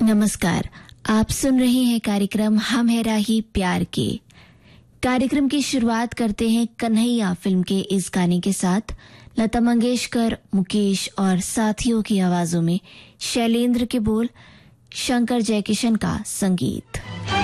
नमस्कार, आप सुन रहे हैं कार्यक्रम हम है राही प्यार के। कार्यक्रम की शुरुआत करते हैं कन्हैया फिल्म के इस गाने के साथ। लता मंगेशकर, मुकेश और साथियों की आवाजों में शैलेंद्र के बोल, शंकर जयकिशन का संगीत।